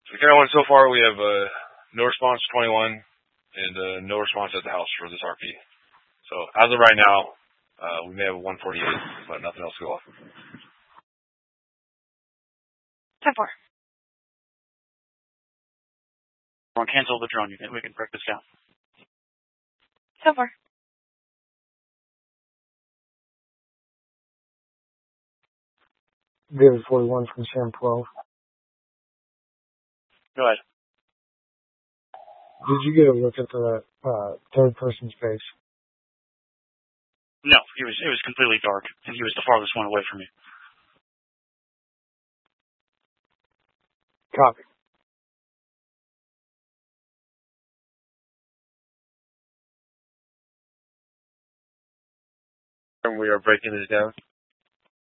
The carry one so far, we have no response 21 and no response at the house for this RP. So as of right now, we may have a 148, but nothing else to go off. 10-4. We'll cancel the drone unit. We can break this down. 10-4. David 41 from Sam 12. Go ahead. Did you get a look at the third person's face? No, it was completely dark, and he was the farthest one away from me. Copy. And we are breaking this down.